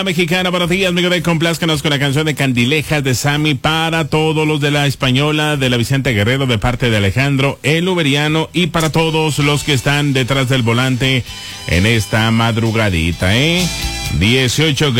Mexicana, buenos días, Miguel de complázcanos con la canción de Candilejas de Sammy para todos los de la Española, de la Vicente Guerrero, de parte de Alejandro, el Uberiano, y para todos los que están detrás del volante en esta madrugadita, 18